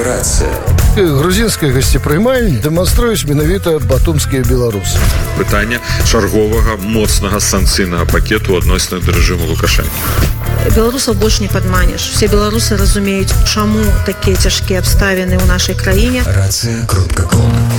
Рацыя. Грузінскія гасцепрымальні дэманструюць менавіта батумскія беларусы. Пытанне чарговага моцнага санкцыйнага пакету адносна да рэжыму Лукашэнкі. Беларусаў больш не падманеш. Все беларусы разумеюць, чаму такія цяжкія абставіны ў нашай краіне. Рацыя.ком